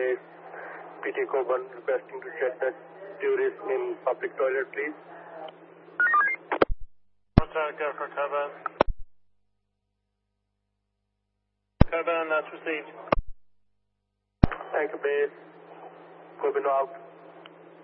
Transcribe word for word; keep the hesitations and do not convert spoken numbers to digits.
base. P T Coburn requesting to check the tourist in public toilet, please. Contact go for Coburn. Coburn, that's received. Thank you, base. Coburn out.